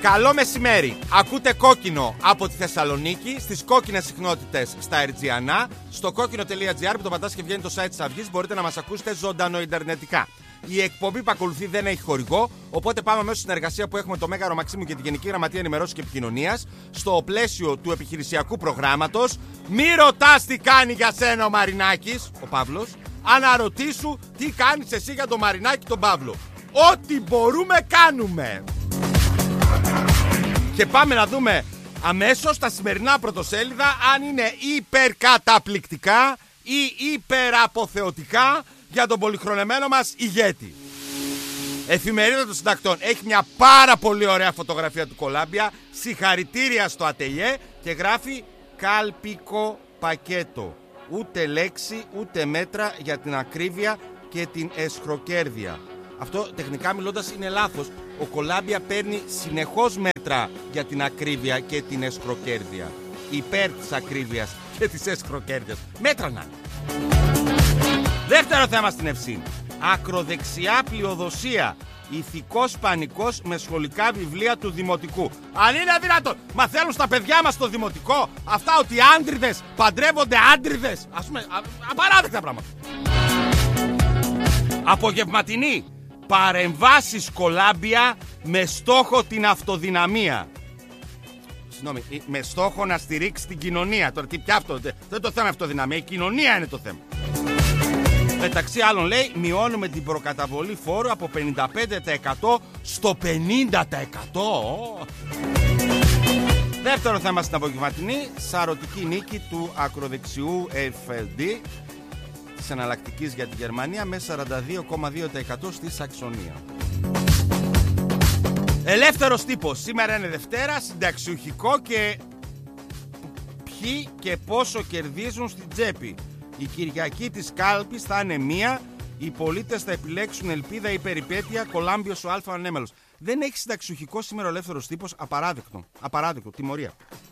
Καλό μεσημέρι. Ακούτε Κόκκινο από τη Θεσσαλονίκη, στις κόκκινες συχνότητες στα Ερτζιανά. Στο κόκκινο.gr που το πατάς και βγαίνει το site της Αυγής, μπορείτε να μας ακούσετε ζωντανό ιντερνετικά. Η εκπομπή που ακολουθεί δεν έχει χορηγό, οπότε πάμε αμέσως στην συνεργασία που έχουμε το Μέγαρο Μαξίμου και τη Γενική Γραμματεία Ενημερώσεων και Επικοινωνίας στο πλαίσιο του επιχειρησιακού προγράμματος. Μη ρωτάς τι κάνει για σένα ο Μαρινάκης, ο Παύλος, αναρωτήσου τι κάνεις εσύ για τον Μαρινάκη τον Παύλο. Ό,τι μπορούμε κάνουμε. Και πάμε να δούμε αμέσως τα σημερινά πρωτοσέλιδα αν είναι υπερκαταπληκτικά ή υπεραποθεωτικά για τον πολυχρονεμένο μας ηγέτη. Εφημερίδα των Συντακτών έχει μια πάρα πολύ ωραία φωτογραφία του Κολάμπια. Συγχαρητήρια στο ατελιέ και γράφει κάλπικο πακέτο. Ούτε λέξη ούτε μέτρα για την ακρίβεια και την εσχροκέρδεια. Αυτό τεχνικά μιλώντας είναι λάθος. Ο Κολάμπια παίρνει συνεχώς μέτρα για την ακρίβεια και την εσχροκέρδεια. Υπέρ της ακρίβειας και της εσχροκέρδειας. Μέτρα να είναι. Δεύτερο θέμα στην Ευσύνη. Ακροδεξιά πλειοδοσία. Ηθικός πανικός με σχολικά βιβλία του δημοτικού. Αν είναι αδυνατόν, μαθαίνουν στα παιδιά μας στο δημοτικό αυτά ότι οι άντριδες παντρεύονται άντριδες. Ας πούμε, απαράδεκτα πράγματα. Απογευματινή. Παρεμβάσεις Κολάμπια με στόχο την αυτοδυναμία. Συγγνώμη, με στόχο να στηρίξει την κοινωνία. Τώρα τι πια αυτό, δεν είναι το θέμα αυτοδυναμία, η κοινωνία είναι το θέμα. Μεταξύ άλλων λέει μειώνουμε την προκαταβολή φόρου από 55% στο 50%. Δεύτερο θέμα στην απογευματινή, σαρωτική νίκη του ακροδεξιού FLD της εναλλακτικής για τη Γερμανία με 42,2% στη Σαξονία. Ελεύθερος τύπος. Σήμερα είναι Δευτέρα, συνταξιουχικό και ποιοι και πόσο κερδίζουν στην τσέπη. Η Κυριακή της κάλπης θα είναι μία. Οι πολίτες θα επιλέξουν ελπίδα ή περιπέτεια. Κολάμπιος ο Α ανέμελος. Δεν έχει συνταξιουχικό σήμερα ο ελεύθερος τύπος. Απαράδεκτο. Απαράδεκτο. Τιμωρία.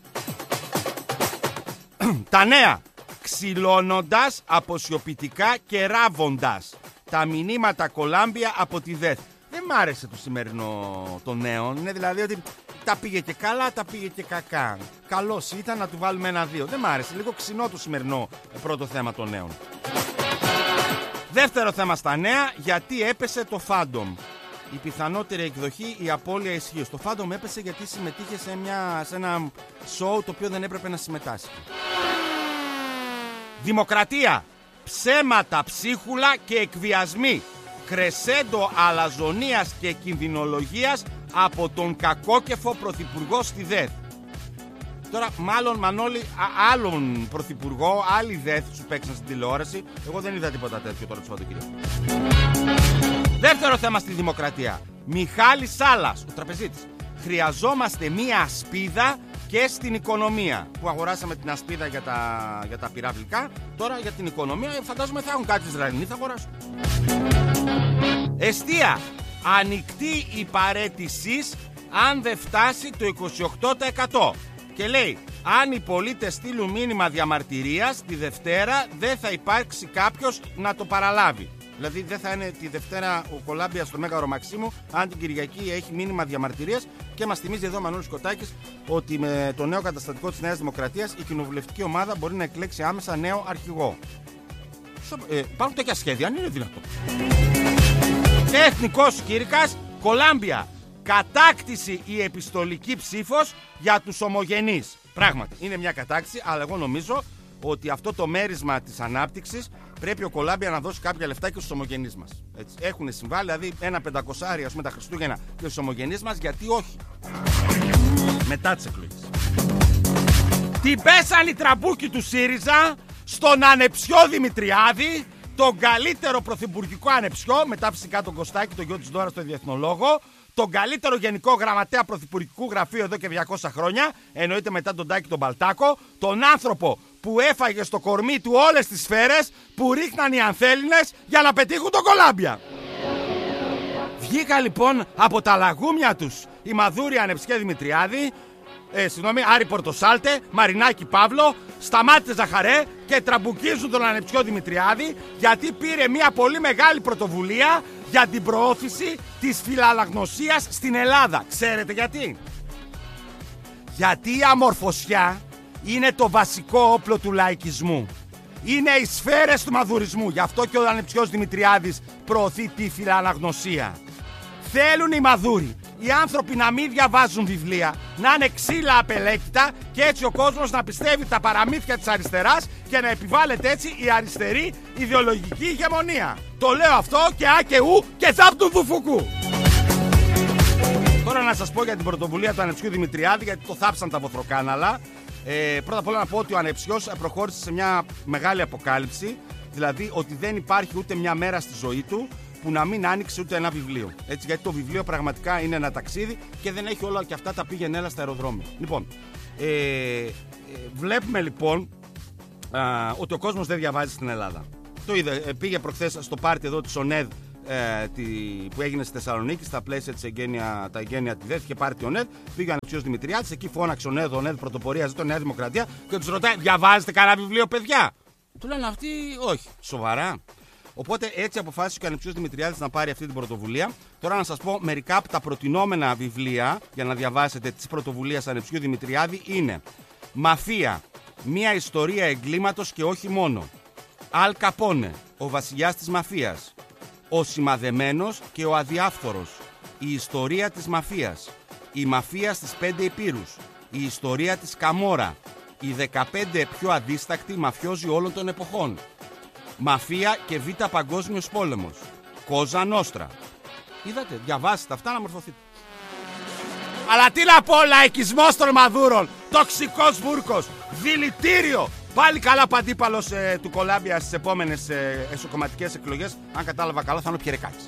Τα νέα. Ξυλώνοντας, αποσιωπητικά και ράβοντας. Τα μηνύματα Κολάμπια από τη ΔΕΘ. Δεν μ' άρεσε το σημερινό των νέων. Είναι δηλαδή ότι τα πήγε και καλά, τα πήγε και κακά. Καλός ήταν να του βάλουμε 1-2. Δεν μ' άρεσε. Λίγο ξινό το σημερινό πρώτο θέμα των νέων. Δεύτερο θέμα στα νέα. Γιατί έπεσε το Phantom. Η πιθανότερη εκδοχή, η απώλεια ισχύως. Το Phantom έπεσε γιατί συμμετείχε σε ένα show το οποίο δεν έπρεπε να συμμετάσχει. Δημοκρατία. Ψέματα, ψίχουλα και εκβιασμοί. Κρεσέντο αλαζονίας και κινδυνολογίας από τον κακόκεφο πρωθυπουργό στη ΔΕΘ. Τώρα μάλλον Μανώλη άλλον πρωθυπουργό, άλλη ΔΕΘ σου παίξαν στην τηλεόραση. Εγώ δεν είδα τίποτα τέτοιο τώρα το Σαββατοκύριακο. Δεύτερο θέμα στη Δημοκρατία. Μιχάλης Σάλας, ο τραπεζίτης. Χρειαζόμαστε μία ασπίδα και στην οικονομία. Που αγοράσαμε την ασπίδα για τα πυραυλικά. Τώρα για την οικονομία φαντάζομαι θα έχουν κάτι Ισραηλινοί, θα αγοράσουν. Εστία. Ανοιχτή η παραίτησης αν δεν φτάσει το 28%. Και λέει, αν οι πολίτες στείλουν μήνυμα διαμαρτυρίας τη Δευτέρα δεν θα υπάρξει κάποιος να το παραλάβει. Δηλαδή δεν θα είναι τη Δευτέρα ο Κολάμπια στο Μέγαρο Μαξίμου αν την Κυριακή έχει μήνυμα διαμαρτυρίας. Και μας θυμίζει εδώ ο Μανώλης Κοτάκης ότι με το νέο καταστατικό της Νέας Δημοκρατίας η κοινοβουλευτική ομάδα μπορεί να εκλέξει άμεσα νέο αρχηγό. Υπάρχουν τέτοια σχέδια, αν είναι δυνατό. Εθνικός Κήρυκας, Κολάμπια. Κατάκτηση η επιστολική ψήφος για τους ομογενείς. Πράγματι, είναι μια κατάκτηση, αλλά εγώ νομίζω ότι αυτό το μέρισμα της ανάπτυξης πρέπει ο Κολάμπια να δώσει κάποια λεφτά και στους ομογενείς μας. Έχουν συμβάλει, δηλαδή ένα 500 με τα Χριστούγεννα και στους ομογενείς μας, γιατί όχι. Μετά τις εκλογές. Την πέσαν οι τραμπούκοι του ΣΥΡΙΖΑ στον ανεψιό Δημητριάδη, τον καλύτερο πρωθυπουργικό ανεψιό, μετά φυσικά τον Κωστάκη, τον γιο της Δώρας, τον Διεθνολόγο, τον καλύτερο γενικό γραμματέα πρωθυπουργικού γραφείου εδώ και 200 χρόνια, εννοείται μετά τον Τάκη τον Παλτάκο, τον άνθρωπο που έφαγε στο κορμί του όλες τις σφαίρες που ρίχναν οι ανθέληνες για να πετύχουν τον Κολάμπια. Βγήκα λοιπόν από τα λαγούμια τους η Μαδούρη Ανεψιέ Δημητριάδη, Άρη Πορτοσάλτε, Μαρινάκη Παύλο, Σταμάτη Ζαχαρέ και τραμπουκίζουν τον Ανεψιό Δημητριάδη γιατί πήρε μια πολύ μεγάλη πρωτοβουλία για την προώθηση της φιλαλλαγνωσίας στην Ελλάδα. Ξέρετε γιατί? Γιατί η αμορφωσιά είναι το βασικό όπλο του λαϊκισμού. Είναι οι σφαίρες του μαδουρισμού. Γι' αυτό και ο ανεψιός Δημητριάδης προωθεί τη φιλαναγνωσία. Θέλουν οι μαδούροι, οι άνθρωποι να μην διαβάζουν βιβλία, να είναι ξύλα απελέκητα και έτσι ο κόσμος να πιστεύει τα παραμύθια της αριστεράς και να επιβάλλεται έτσι η αριστερή ιδεολογική ηγεμονία. Το λέω αυτό και α και ου και θαπ του δουφουκού. Τώρα να σας πω για την πρωτοβουλία του Ανεψιού Δημητριάδη, γιατί το θάψαν τα βοθροκάναλα. Πρώτα απ' όλα να πω ότι ο Ανεψιός προχώρησε σε μια μεγάλη αποκάλυψη, δηλαδή ότι δεν υπάρχει ούτε μια μέρα στη ζωή του που να μην άνοιξε ούτε ένα βιβλίο. Έτσι, γιατί το βιβλίο πραγματικά είναι ένα ταξίδι και δεν έχει όλα και αυτά τα πήγαινε έλα στα αεροδρόμια. Λοιπόν, βλέπουμε λοιπόν ότι ο κόσμος δεν διαβάζει στην Ελλάδα. Το είδε, πήγε προχθές στο πάρτι εδώ της ΟΝΕΔ που έγινε στη Θεσσαλονίκη στα πλαίσια της τα εγγένεια τη ΔΕΘ και πάρτι ΟΝΕΔ. Πήγε ο Ανεψιός Δημητριάδης, εκεί φώναξε ΟΝΕΔ πρωτοπορία, ζήτω Νέα Δημοκρατία και τους ρωτάει: διαβάζετε κανένα βιβλίο, παιδιά? Του λένε αυτοί: όχι. Σοβαρά? Οπότε έτσι αποφάσισε και ο Ανεψιός Δημητριάδης να πάρει αυτή την πρωτοβουλία. Τώρα να σας πω μερικά από τα προτινόμενα βιβλία για να διαβάσετε της πρωτοβουλίας Ανεψιού Δημητριάδη είναι Μαφία, μια ιστορία εγκλήματος και όχι μόνο. Αλ Καπόνε, ο βασιλιάς της μαφίας. Ο σημαδεμένος και ο αδιάφθορος. Η ιστορία της μαφίας. Η μαφία στις 5 υπήρους. Η ιστορία της Καμόρα. Οι 15 πιο αδίστακτοι μαφιόζοι όλων των εποχών. Μαφία και Β' Παγκόσμιος Πόλεμος. Κόζα Νόστρα. Είδατε, διαβάστε αυτά να μορφωθείτε. Αλλά τι να πω, λαϊκισμός των μαδούρων, τοξικός βούρκος, δηλητήριο. Πάλι καλά παντίπαλος του Κολάμπια στις επόμενες εσωκομματικές εκλογές. Αν κατάλαβα καλά θα είναι ο Πιερεκάκης.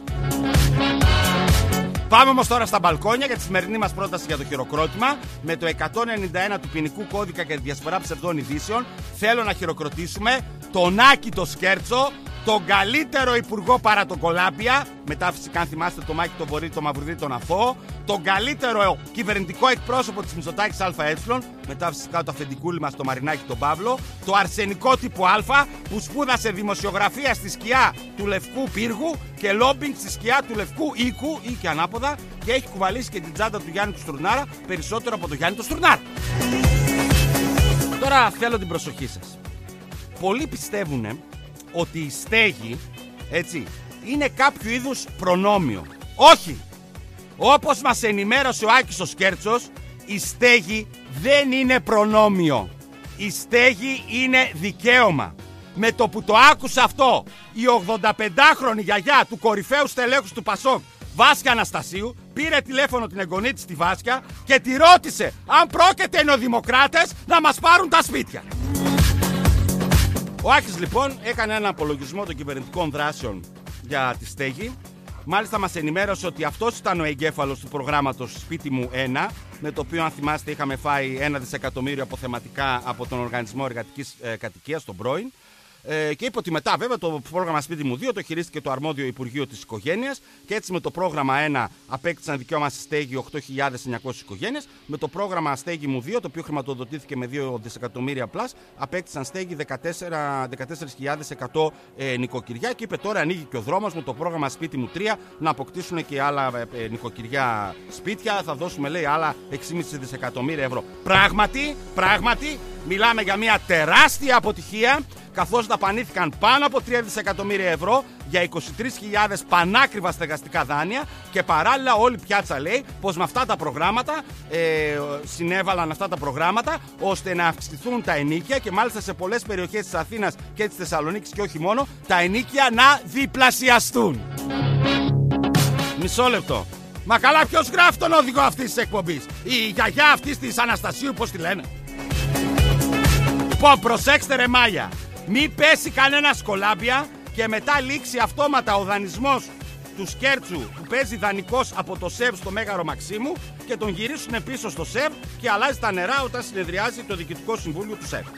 Πάμε όμως τώρα στα μπαλκόνια για τη σημερινή μας πρόταση για το χειροκρότημα. Με το 191 του ποινικού κώδικα και τη διασπορά ψευδών ειδήσεων θέλω να χειροκροτήσουμε τον Άκη το Σκέρτσο, τον καλύτερο υπουργό παρά το Κολάμπια, μετά φυσικά αν θυμάστε το Μάκη το Βορύδη, το Μαυρουδί, τον Αθώο, τον καλύτερο κυβερνητικό εκπρόσωπο της Μητσοτάκης ΑΕ, μετά φυσικά το αφεντικούλη μας το Μαρινάκη τον Παύλο, το αρσενικό τύπου Α που σπούδασε δημοσιογραφία στη σκιά του Λευκού Πύργου και λόμπινγκ στη σκιά του Λευκού Οίκου ή και ανάποδα και έχει κουβαλήσει και την τσάντα του Γιάννη του Στουρνάρα περισσότερο από το Γιάννη του Στουρνάρα. Τώρα θέλω την προσοχή σας. Πολλοί πιστεύουν ότι η στέγη, έτσι, είναι κάποιο είδους προνόμιο. Όχι! Όπως μας ενημέρωσε ο Άκης ο Σκέρτσος, η στέγη δεν είναι προνόμιο. Η στέγη είναι δικαίωμα. Με το που το άκουσε αυτό, η 85χρονη γιαγιά του κορυφαίου στελέχους του Πασόκ, Βάσια Αναστασίου, πήρε τηλέφωνο την εγγονή της τη Βάσια και τη ρώτησε αν πρόκειται οι νεοδημοκράτες να μας πάρουν τα σπίτια. Ο Άκης λοιπόν έκανε ένα απολογισμό των κυβερνητικών δράσεων για τη στέγη. Μάλιστα μας ενημέρωσε ότι αυτός ήταν ο εγκέφαλος του προγράμματος Σπίτι μου 1, με το οποίο αν θυμάστε είχαμε φάει 1 δισεκατομμύριο αποθεματικά από τον Οργανισμό Εργατικής Κατοικίας, τον πρώην. Και είπε ότι μετά βέβαια το πρόγραμμα Σπίτι μου 2 το χειρίστηκε το αρμόδιο Υπουργείο της Οικογένειας και έτσι με το πρόγραμμα 1 απέκτησαν δικαίωμα στη στέγη 8.900 οικογένειες. Με το πρόγραμμα Στέγη μου 2, το οποίο χρηματοδοτήθηκε με 2 δισεκατομμύρια πλάς, απέκτησαν στέγη 14.100 νοικοκυριά και είπε τώρα ανοίγει και ο δρόμος με το πρόγραμμα Σπίτι μου 3 να αποκτήσουν και άλλα νοικοκυριά σπίτια. Θα δώσουμε λέει άλλα 6,5 δισεκατομμύρια ευρώ. Πράγματι μιλάμε για μια τεράστια αποτυχία, καθώς δαπανήθηκαν πάνω από 3 δισεκατομμύρια ευρώ για 23.000 πανάκριβα στεγαστικά δάνεια και παράλληλα όλη πιάτσα λέει πως με αυτά τα προγράμματα συνέβαλαν αυτά τα προγράμματα ώστε να αυξηθούν τα ενοίκια και μάλιστα σε πολλές περιοχές της Αθήνας και της Θεσσαλονίκης και όχι μόνο τα ενοίκια να διπλασιαστούν. Μισό λεπτό. Μα καλά ποιος γράφει τον οδηγό αυτής της εκπομπής? Η γιαγιά αυτής της Αναστασίου, πώς τη λένε? Λοιπόν, προσέξτε ρε μάγια. Μην πέσει κανένα Κολάμπια και μετά λήξει αυτόματα ο δανεισμός του Σκέρτσου που παίζει δανεικός από το ΣΕΒ στο Μέγαρο Μαξίμου και τον γυρίσουν πίσω στο ΣΕΒ και αλλάζει τα νερά όταν συνεδριάζει το Διοικητικό Συμβούλιο του ΣΕΒ.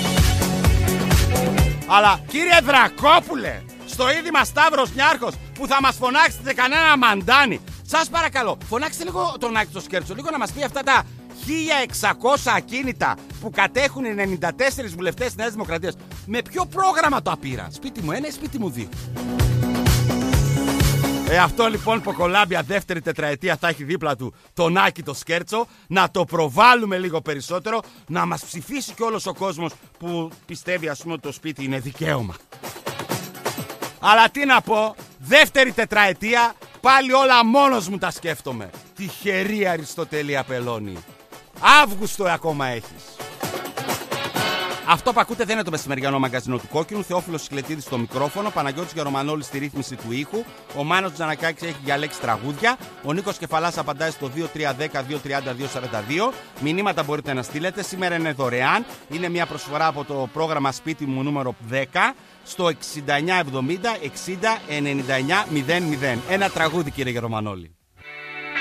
Αλλά κύριε Δρακόπουλε, στο είδημα Σταύρος Νιάρχος που θα μας φωνάξετε κανένα μαντάνι, σας παρακαλώ φωνάξτε λίγο τον Άκη το Σκέρτσο, λίγο να μας πει αυτά τα 1.600 ακίνητα που κατέχουν 94 βουλευτές της Νέας Δημοκρατίας. Με ποιο πρόγραμμα το απείραν? Σπίτι μου 1 ή Σπίτι μου 2? Αυτό λοιπόν που Κολάμπια δεύτερη τετραετία θα έχει δίπλα του τον Άκη το Σκέρτσο. Να το προβάλλουμε λίγο περισσότερο. Να μας ψηφίσει και όλος ο κόσμος που πιστεύει ας πούμε ότι το σπίτι είναι δικαίωμα. Αλλά τι να πω, δεύτερη τετραετία πάλι όλα μόνος μου τα σκέφτομαι. Τυχερή Αριστοτέλη Απελώνη. Αύγουστο ακόμα έχεις. Αυτό που ακούτε δεν είναι το μεσημεριανό μαγκαζινό του Κόκκινου. Θεόφιλος Σικλετίδης στο μικρόφωνο. Παναγιώτης Γερομανόλης στη ρύθμιση του ήχου. Ο Μάνος Τζανακάκης έχει διαλέξει τραγούδια. Ο Νίκος Κεφαλάς απαντάει στο 2310-230-242. Μηνύματα μπορείτε να στείλετε. Σήμερα είναι δωρεάν. Είναι μια προσφορά από το πρόγραμμα Σπίτι μου νούμερο 10 στο 6970 60 99 00. Ένα τραγούδι, κύριε Γερομανόλη.